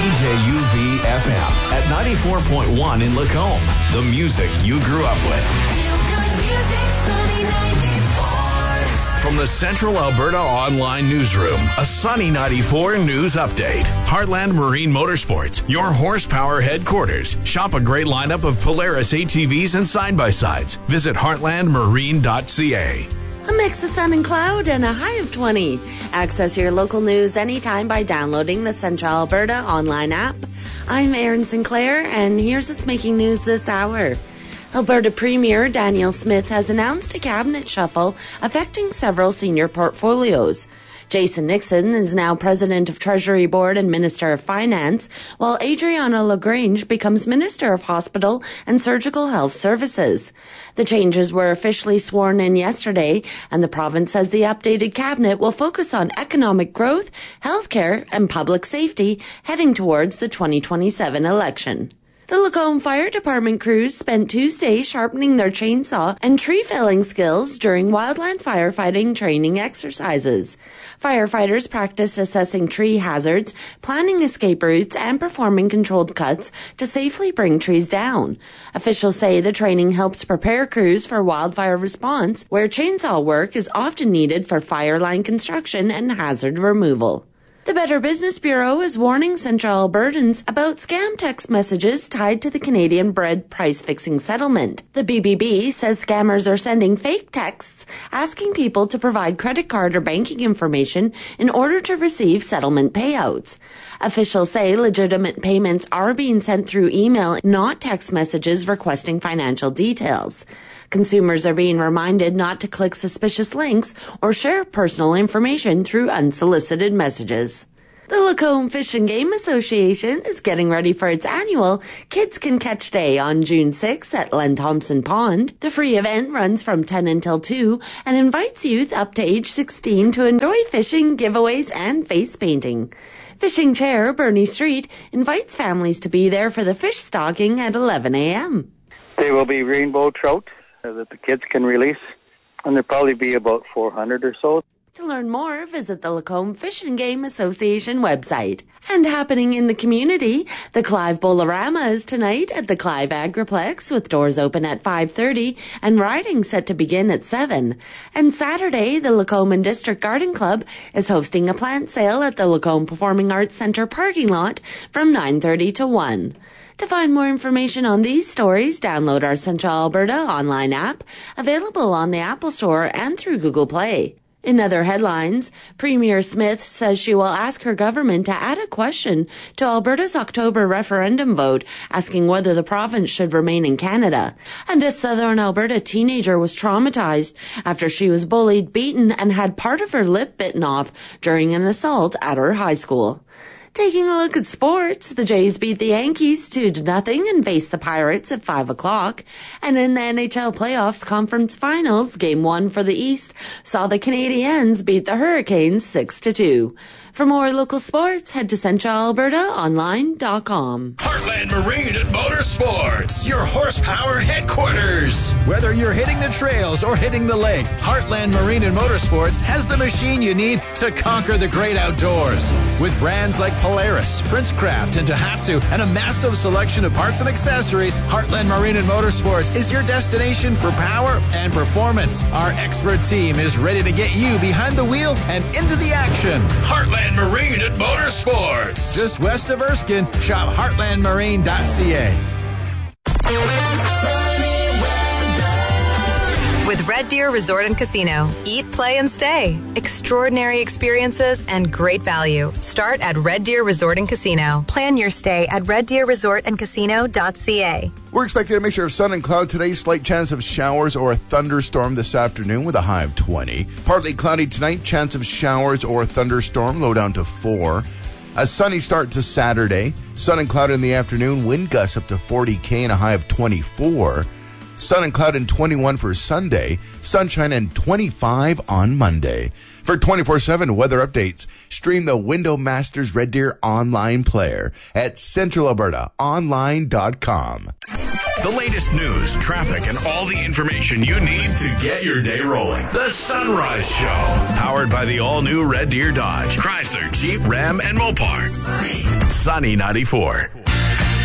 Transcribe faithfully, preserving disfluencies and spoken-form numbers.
J U V F M at ninety-four point one in Lacombe. The music you grew up with. From the Central Alberta Online Newsroom, a Sunny ninety-four news update. Heartland Marine Motorsports, your horsepower headquarters. Shop a great lineup of Polaris A T Vs and side-by-sides. Visit heartland marine dot c a. A mix of sun and cloud and a high of twenty. Access your local news anytime by downloading the Central Alberta online app. I'm Erin Sinclair, and here's what's making news this hour. Alberta Premier Danielle Smith has announced a cabinet shuffle affecting several senior portfolios. Jason Nixon is now President of Treasury Board and Minister of Finance, while Adriana LaGrange becomes Minister of Hospital and Surgical Health Services. The changes were officially sworn in yesterday, and the province says the updated cabinet will focus on economic growth, healthcare, and public safety heading towards the twenty twenty-seven election. The Lacombe Fire Department crews spent Tuesday sharpening their chainsaw and tree felling skills during wildland firefighting training exercises. Firefighters practiced assessing tree hazards, planning escape routes, and performing controlled cuts to safely bring trees down. Officials say the training helps prepare crews for wildfire response, where chainsaw work is often needed for fire line construction and hazard removal. The Better Business Bureau is warning Central Albertans about scam text messages tied to the Canadian bread price-fixing settlement. The B B B says scammers are sending fake texts asking people to provide credit card or banking information in order to receive settlement payouts. Officials say legitimate payments are being sent through email, not text messages requesting financial details. Consumers are being reminded not to click suspicious links or share personal information through unsolicited messages. The Lacombe Fish and Game Association is getting ready for its annual Kids Can Catch Day on June sixth at Len Thompson Pond. The free event runs from ten until two and invites youth up to age sixteen to enjoy fishing, giveaways, and face painting. Fishing Chair Bernie Street invites families to be there for the fish stocking at eleven a.m. There will be rainbow trout that the kids can release, and there'll probably be about four hundred or so. To learn more, visit the Lacombe Fish and Game Association website. And happening in the community, the Clive Bolorama is tonight at the Clive Agriplex with doors open at five thirty and riding set to begin at seven. And Saturday, the Lacombe and District Garden Club is hosting a plant sale at the Lacombe Performing Arts Centre parking lot from nine thirty to one. To find more information on these stories, download our Central Alberta online app, available on the Apple Store and through Google Play. In other headlines, Premier Smith says she will ask her government to add a question to Alberta's October referendum vote asking whether the province should remain in Canada. And a southern Alberta teenager was traumatized after she was bullied, beaten, and had part of her lip bitten off during an assault at her high school. Taking a look at sports, the Jays beat the Yankees two to nothing and faced the Pirates at five o'clock. And in the N H L Playoffs Conference Finals, Game one for the East saw the Canadiens beat the Hurricanes six to two. For more local sports, head to central alberta online dot com. Heartland Marine and Motorsports, your horsepower headquarters. Whether you're hitting the trails or hitting the lake, Heartland Marine and Motorsports has the machine you need to conquer the great outdoors. With brands like Polaris, Princecraft, and Tohatsu, and a massive selection of parts and accessories, Heartland Marine and Motorsports is your destination for power and performance. Our expert team is ready to get you behind the wheel and into the action. Heartland Marine and Motorsports. Just west of Erskine, shop heartland marine dot c a. With Red Deer Resort and Casino. Eat, play, and stay. Extraordinary experiences and great value. Start at Red Deer Resort and Casino. Plan your stay at red deer resort and casino dot c a. We're expecting a mixture of sun and cloud today. Slight chance of showers or a thunderstorm this afternoon with a high of twenty. Partly cloudy tonight. Chance of showers or a thunderstorm. Low down to four. A sunny start to Saturday. Sun and cloud in the afternoon. Wind gusts up to forty K and a high of twenty-four. Sun and cloud and twenty-one for Sunday. Sunshine and twenty-five on Monday. For twenty-four seven weather updates, stream the Window Masters Red Deer online player at central alberta online dot com. The latest news, traffic, and all the information you need to get your day rolling. The Sunrise Show. Powered by the all-new Red Deer Dodge, Chrysler, Jeep, Ram, and Mopar. Sunny ninety-four.